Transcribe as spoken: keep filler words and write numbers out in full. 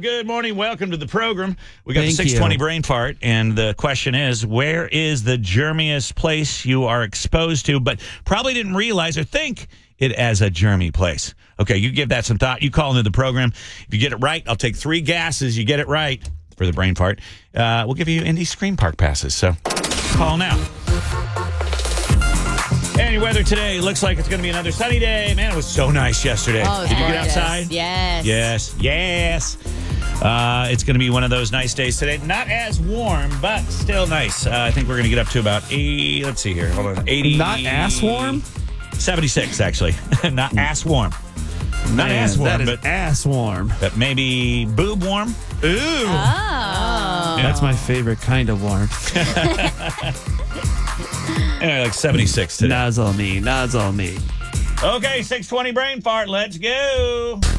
good morning. Welcome to the program. We got Thank the six twenty you. brain fart, and the question is, where is the germiest place you are exposed to, but probably didn't realize or think it as a germy place? Okay, you give that some thought. You call into the program. If you get it right, I'll take three gasses. You get it right for the brain fart. Uh, we'll give you Indy Scream Park passes. So call now. And your weather today looks like it's going to be another sunny day. Man, it was so nice yesterday. Oh, Did you get gorgeous. outside? Yes. Yes. Yes. Uh, it's going to be one of those nice days today. Not as warm, but still nice. Uh, I think we're going to get up to about eighty. Let's see here. Hold on. eighty. Not ass warm? seventy-six, actually. Not ass warm. Not Man, ass warm, that is but, ass warm. but maybe boob warm. Ooh. Oh. That's my favorite kind of warmth. Anyway, like seventy-six today. Nozzle me, nozzle me. Okay, six twenty brain fart. Let's go.